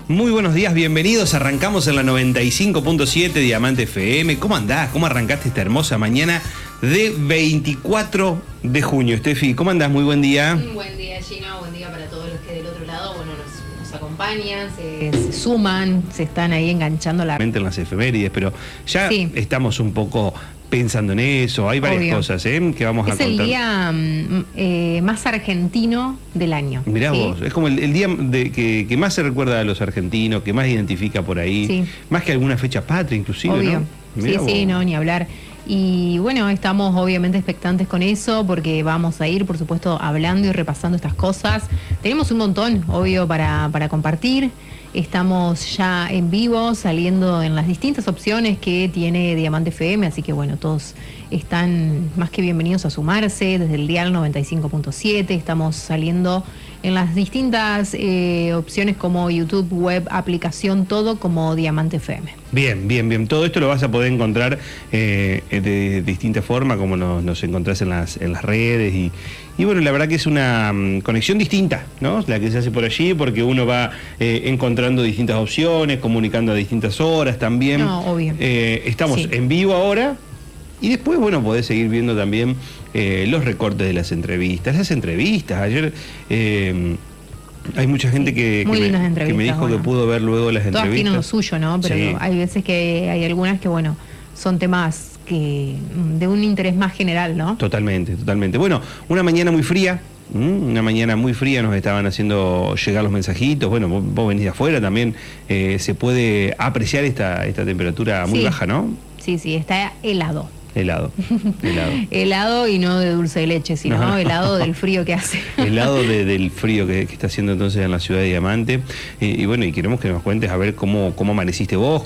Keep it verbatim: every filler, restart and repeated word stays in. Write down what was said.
Muy buenos días, bienvenidos. Arrancamos en la noventa y cinco punto siete Diamante F M. ¿Cómo andás? ¿Cómo arrancaste esta hermosa mañana de veinticuatro de junio? Estefi, ¿cómo andás? Muy buen día. Un buen día, Gino. Buen día para todos los que del otro lado, bueno, nos, nos acompañan, se, se suman, se están ahí enganchando la... En las efemérides, pero ya sí. estamos un poco pensando en eso. Hay varias Obvio. cosas ¿eh? que vamos es a contar. Es el día eh, más argentino del año. Mirá ¿sí? vos, es como el, el día de, que, que más se recuerda a los argentinos, que más identifica por ahí, sí. más que alguna fecha patria inclusive, Obvio. ¿no? Mirá sí, vos. sí, no, ni hablar. Y bueno, estamos obviamente expectantes con eso porque vamos a ir, por supuesto, hablando y repasando estas cosas. Tenemos un montón, obvio, para, para compartir. Estamos ya en vivo, saliendo en las distintas opciones que tiene Diamante F M, así que bueno, todos están más que bienvenidos a sumarse desde el dial noventa y cinco punto siete. Estamos saliendo en las distintas eh, opciones como YouTube, web, aplicación, todo como Diamante F M. Bien, bien, bien. Todo esto lo vas a poder encontrar eh, de distinta forma, como nos, nos encontrás en las, en las redes. Y, y bueno, la verdad que es una um, conexión distinta, ¿no? La que se hace por allí, porque uno va eh, encontrando distintas opciones, comunicando a distintas horas también. No, obvio. Eh, estamos sí. en vivo ahora. Y después, bueno, podés seguir viendo también eh, los recortes de las entrevistas. Las entrevistas, ayer eh, hay mucha gente sí, que, muy que, me, lindas que me dijo bueno. que pudo ver luego las Todas entrevistas. tienen lo suyo, ¿no? Pero sí. hay veces que hay algunas que, bueno, son temas que de un interés más general, ¿no? Totalmente, totalmente. Bueno, una mañana muy fría. Una mañana muy fría, nos estaban haciendo llegar los mensajitos. Bueno, vos, vos venís de afuera también, eh, se puede apreciar esta, esta temperatura muy sí. baja, ¿no? Sí, sí, está helado. Helado, helado. Helado y no de dulce de leche, sino no, no. helado del frío que hace. Helado de, del frío que, que está haciendo entonces en la ciudad de Diamante. Eh, y bueno, y queremos que nos cuentes a ver cómo, cómo amaneciste vos.